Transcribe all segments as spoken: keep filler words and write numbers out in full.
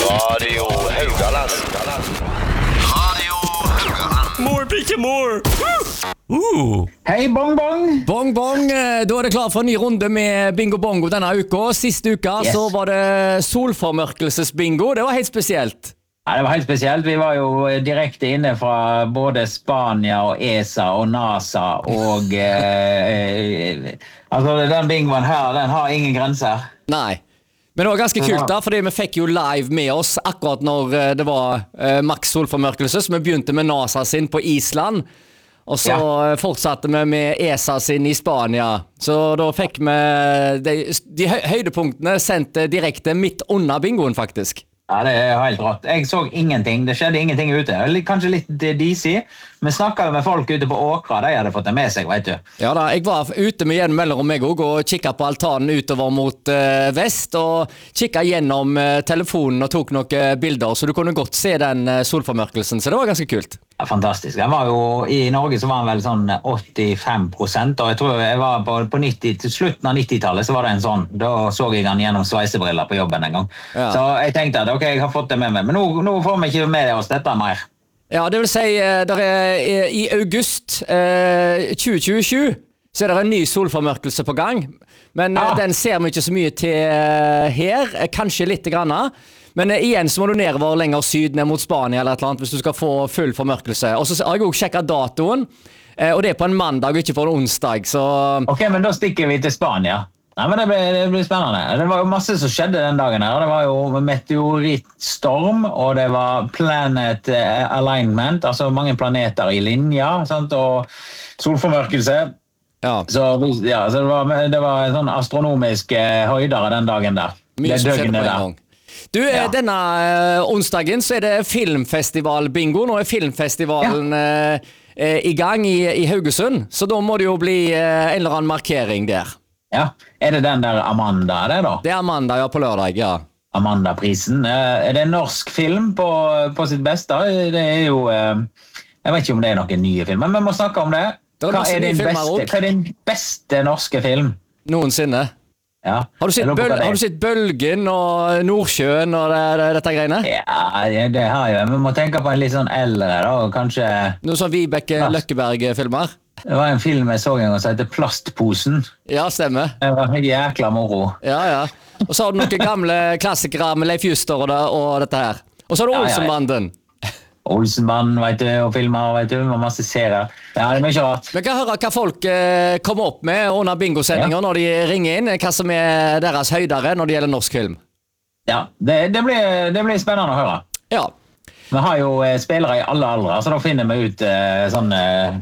Radio Haugaland. Radio Haugaland. More, bitte more! Uh. Hei, bong, bong! Bong, bong. Da er det klar for en ny runde med bingo bongo denne uka. Siste uka Yes. så var det solformørkelsesbingo. Det var helt spesielt. Ja, det var helt spesielt. Vi var jo direkte inne fra både Spania og E S A og NASA og eh, altså den bingoen her, den har ingen grenser. Nei. Men det var ganske kult da, fordi vi fikk jo live med oss akkurat når eh, det var eh, maks solformørkelse, så vi begynte med NASA sin på Island, og så Ja. eh, fortsatte vi med E S A sin i Spania. Så da fikk vi de, de hø- høydepunktene sendt eh, direkte midt under bingoen faktisk. Ja, det er helt rått. Jeg så ingenting, det skjedde ingenting ute. Litt- Kanskje litt D C. Vi snakket med folk ute på åkra, de hadde fått det med seg, vet du. Ja da, jeg var ute med gjennom mellom meg også, og kikket på altanen utover mot eh, vest, og kikket gjennom eh, telefonen og tok noen eh, bilder, så du kunne godt se den eh, solformørkelsen, så det var ganske kult. Ja, fantastisk. Jeg var jo, I Norge så var han vel sånn åttifem prosent, og jeg tror jeg var på, på nitti, til slutten av nittitallet så var det en sånn. Da så jeg han gjennom sveisebriller på jobben en gang. Ja. Så jeg tenkte at ok, jeg har fått det med meg, men nå, nå får vi ikke med oss dette mer. Ja, det vil si, eh, der er, eh, i august eh, tjue tjuesju, så er det en ny solformørkelse på gang, men eh, Ja. den ser vi ikke så mye til eh, her, eh, kanskje litt grann, men eh, igjen så må du nedover lenger syd, ned mot Spania eller et eller annet, hvis du skal få full formørkelse. Og så har jeg også sjekket datoen, eh, og det er på en mandag og ikke på en onsdag, så Ok, men da stikker vi til Spania. Nei, men det blir, det blir spennende. Det var jo masse som skjedde den dagen her. Det var jo meteorittstorm, og det var planet eh, alignment, altså mange planeter i linja, sant? Og solformørkelse. ja. Så, ja, så det, var, det var en sånn astronomisk eh, høydere den dagen der. Mye det som skjedde på døgnet en der. gang. Du, eh, Ja. denne eh, onsdagen så er det filmfestival-bingo. Nå er filmfestivalen eh, eh, i gang i, i Haugesund, så da må det jo bli eh, en eller annen markering der. Ja, er det den der Amanda, det da? Det er mandag, ja, på lørdag, ja. Amanda-prisen. Eh, Er det en norsk film på, på sitt beste? Det er jo... eh, Jeg vet ikke om det er noen nye filmer, men vi må snakke om det. Det er Hva masse er nye din filmer beste, også. hva er din beste norske film? Noensinne. Ja. Har du sett, Jeg lurer på bøl hva det er. har du sett Bølgen og Nordsjøen og det, det, dette greiene? Ja, det- det har jeg. Vi må tenke på en litt sånn eldre, da. og Kanskje... Noen sånn Vibeke Ja. Løkkeberg-filmer? Det var en film jeg så en gang som heter Plastposen. Ja, stemmer. Det var jækla moro. Ja, ja. Og så har du noen gamle klassikere med Leif Juster og, det, og dette her. Og så har du Ja, ja, ja. Olsenbanden. Olsenbanden, vet du, og filmer, vet du, og masse serier. Ja, det er mye rart. Vi kan høre hva folk eh, kommer opp med under bingosendinga Ja. når de ringer inn, hva som er deres høydere når det gjelder norsk film. Ja, det, det, blir, det blir spennende å høre. Ja. Vi har jo eh, spillere i alle aldre, så da finner vi ut eh, sånn eh,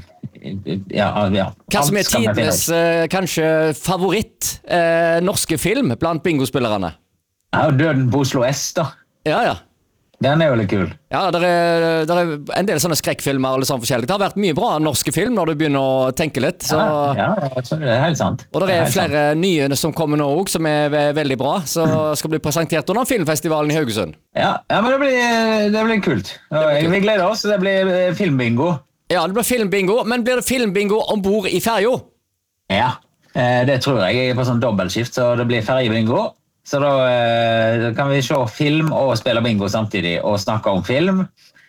ja, ja. Hva som er Alt skal vi finne tidenes ut. eh, kanskje favoritt eh, norske film blant bingospillerne. Ja, og Døden på Oslo S, da. Ja, ja. Den er jo litt kul. Ja, det er, der er en del sånne skrekkfilmer og litt sånn forskjellig. Det har vært mye bra norske film når du begynner å tenke litt. Så, Ja, ja, altså, det er helt sant. og det er helt sant. flere nye som kommer nå også, som er ve veldig bra, så skal bli presentert under filmfestivalen i Haugesund. Ja, ja, men det blir, det blir kult. kult. Vi gleder oss. Det blir eh, filmbingo. Ja, det blir filmbingo, men blir det filmbingo ombord i ferja? Ja, eh, det tror jeg. Jeg er på sånn dobbeltskift, så det blir ferjebingo. Så da eh, kan vi se film og spille bingo samtidig, og snakke om film.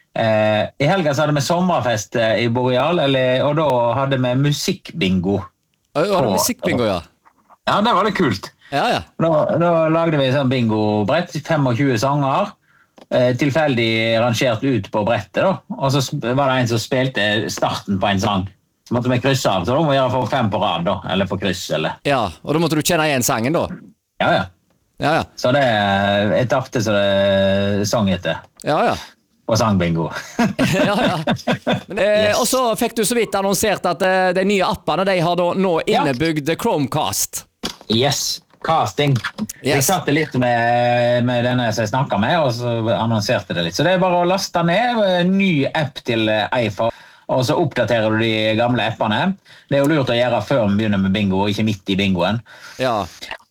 Eh, I helga så hadde vi sommerfest eh, i Boreal, eller, og da hadde vi musikkbingo. Ja, det er På- musikkbingo, ja. Ja, det var litt kult. Ja, ja. Da, da lagde vi sånn bingobrett, tjuefem sanger, eh, tilfeldig rangert ut på brettet, da. Og så sp- var det en som spilte starten på en sang. Så måtte vi krysse av, så da må vi gjøre for fem på rad, da, eller på kryss, eller. Ja, og da måtte du kjenne igjen sangen da. Ja, ja. Ja, ja. Så det jeg tapte så det sang etter Ja, ja. på sangbingo. ja, ja. Men, eh, Yes. Og så fikk du så vidt annonsert at eh, de nye appene de har da nå Ja. innebygd Chromecast. Yes, casting. Jeg Yes. satt litt med, med denne som jeg snakket med, og så annonserte det litt. Så det er bare å laste ned en ny app til iPhone, og så oppdaterer du de gamle appene. Det er jo lurt å gjøre før vi begynner med bingo, og ikke midt i bingoen. Ja.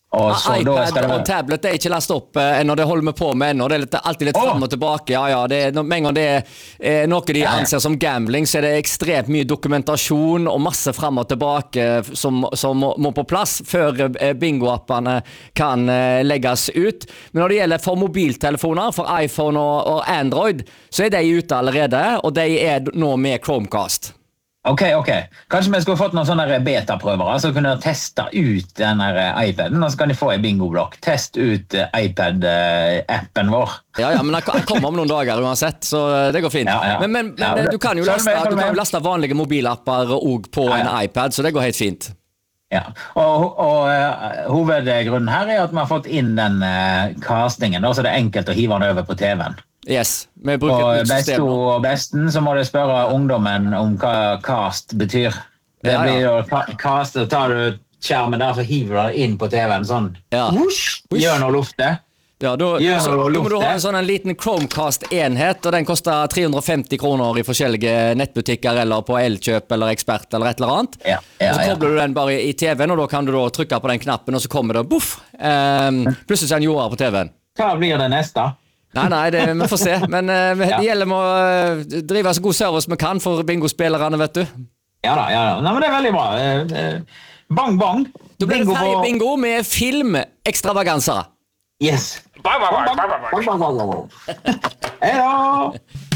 Og så, da iPad skal det og være... tablet er ikke lastet opp eh, når det holder vi på med ennå. Det er litt, alltid litt Åh! frem og tilbake. Ja, ja, det er, når- med en gang det er eh, noe de Ja, ja. anser som gambling, så er det ekstremt mye dokumentasjon og masse frem og tilbake som, som må, må på plass før eh, bingoappene kan eh, legges ut. Men når det gjelder for mobiltelefoner, for iPhone og, og Android, så er de ute allerede, og de er nå med Chromecast. Ok, ok. Kanskje vi skulle fått noen sånne beta-prøvere, så kunne dere teste ut den her iPaden, og så kan de få en bingoblokk. Test ut eh, iPad-appen vår. Ja, ja, men den den kommer om noen dager uansett, så eh, det går fint. Ja, ja. Men, men, men Ja, eh, det- du kan jo følg laste, med, følg du kan med. jo laste vanlige mobilapper og på Ja, ja. en iPad, så det går helt fint. Ja. Og, og eh, hovedgrunnen her er at vi har fått inn den eh, castingen, da, så det er enkelt å hive den over på T V-en. Yes, vi bruker Og et nytt besto system nå. og besten, så må du spørre ungdommen om hva cast betyr. Det Ja, ja. blir jo ca- cast, så tar du skjermen der, så hiver du den inn på T V-en sånn. Ja. Whoosh, gjør noe luft det. Ja, da, Gjør så, noe da må du luft ha det. en sånn en liten Chromecast-enhet, og den koster tre hundre og femti kroner i forskjellige nettbutikker eller på Elkjøp eller Ekspert eller et eller annet. Ja, ja, og så ja. kobler du den bare i T V-en, og da kan du da trykke på den knappen, og så kommer det boff. Um, plutselig er den jorda på T V-en. Hva blir det neste? Nei, nei, det, vi får se. Men uh, det Ja. gjelder med å uh, drive så god service vi kan for bingospillerne, vet du. Ja da, ja da. Nei, men det er veldig bra. Eh, eh, Bang, bang. Da blir det Bingo ferdig på- bingo med filmekstravaganser. Yes. Bang, bang, bang, bang, bang, bang, bang. Hei da.